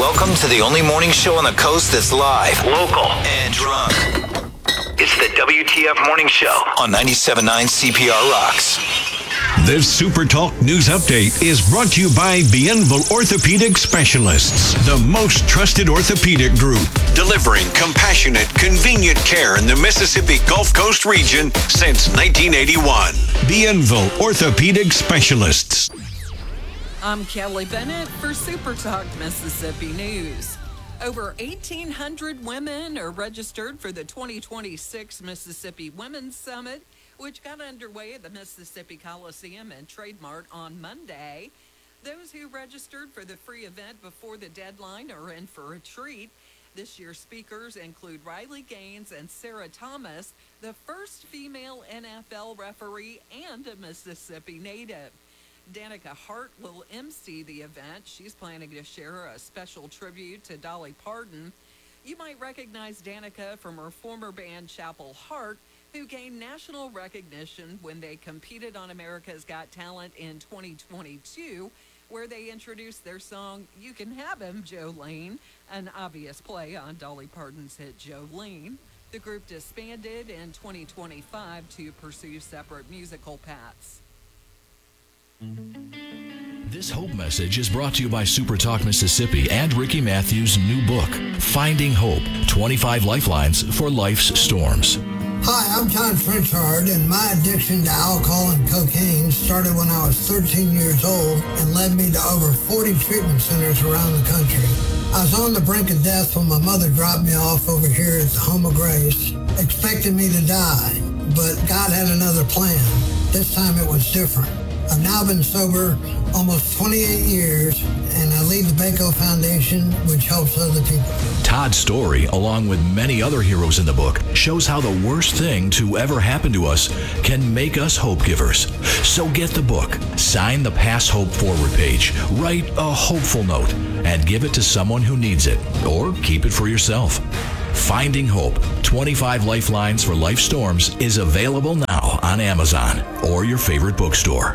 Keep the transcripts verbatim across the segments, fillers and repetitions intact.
Welcome to the only morning show on the coast that's live, local, and drunk. It's the W T F Morning Show on ninety-seven point nine C P R Rocks. This Super Talk News Update is brought to you by Bienville Orthopedic Specialists, the most trusted orthopedic group, delivering compassionate, convenient care in the Mississippi Gulf Coast region since nineteen eighty-one. Bienville Orthopedic Specialists. I'm Kelly Bennett for Super Talk Mississippi News. Over eighteen hundred women are registered for the twenty twenty-six Mississippi Women's Summit, which got underway at the Mississippi Coliseum and Trade Mart on Monday. Those who registered for the free event before the deadline are in for a treat. This year's speakers include Riley Gaines and Sarah Thomas, the first female N F L referee and a Mississippi native. Danica Hart will emcee the event. She's planning to share a special tribute to Dolly Parton. You might recognize Danica from her former band Chapel Hart, who gained national recognition when they competed on America's Got Talent in twenty twenty-two, where they introduced their song, You Can Have Him, Jolene, an obvious play on Dolly Parton's hit Jolene. The group disbanded in twenty twenty-five to pursue separate musical paths. This Hope message is brought to you by Super Talk Mississippi and Ricky Matthews' new book, Finding Hope, twenty-five Lifelines for Life's Storms. Hi, I'm John Frenchard, and my addiction to alcohol and cocaine started when I was thirteen years old and led me to over forty treatment centers around the country. I was on the brink of death when my mother dropped me off over here at the Home of Grace, expecting me to die, but God had another plan. This time it was different. I've now been sober almost twenty-eight years, and I lead the Baco Foundation, which helps other people. Todd's story, along with many other heroes in the book, shows how the worst thing to ever happen to us can make us hope givers. So get the book, sign the Pass Hope Forward page, write a hopeful note, and give it to someone who needs it, or keep it for yourself. Finding Hope, twenty-five Lifelines for Life Storms is available now on Amazon or your favorite bookstore.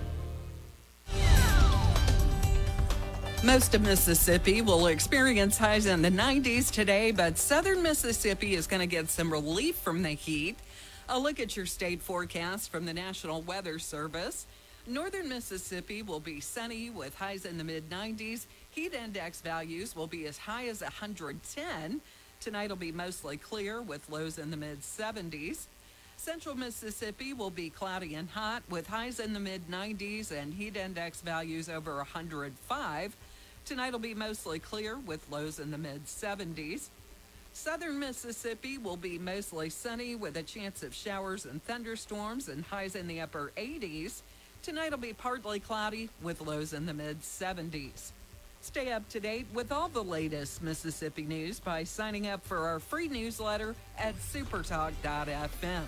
Most of Mississippi will experience highs in the nineties today, but southern Mississippi is going to get some relief from the heat. A look at your state forecast from the National Weather Service. Northern Mississippi will be sunny with highs in the mid nineties. Heat index values will be as high as one hundred ten. Tonight will be mostly clear with lows in the mid seventies. Central Mississippi will be cloudy and hot with highs in the mid nineties and heat index values over one hundred five. Tonight will be mostly clear with lows in the mid seventies. Southern Mississippi will be mostly sunny with a chance of showers and thunderstorms and highs in the upper eighties. Tonight will be partly cloudy with lows in the mid seventies. Stay up to date with all the latest Mississippi news by signing up for our free newsletter at supertalk dot f m.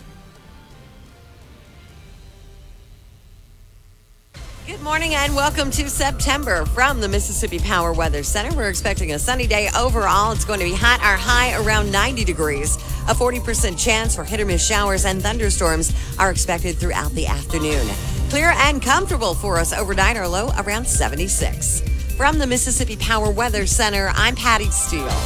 Good morning and welcome to September from the Mississippi Power Weather Center. We're expecting a sunny day overall. It's going to be hot. Our high around ninety degrees. A forty percent chance for hit or miss showers and thunderstorms are expected throughout the afternoon. Clear and comfortable for us overnight. Our low around seventy-six. From the Mississippi Power Weather Center, I'm Patty Steele.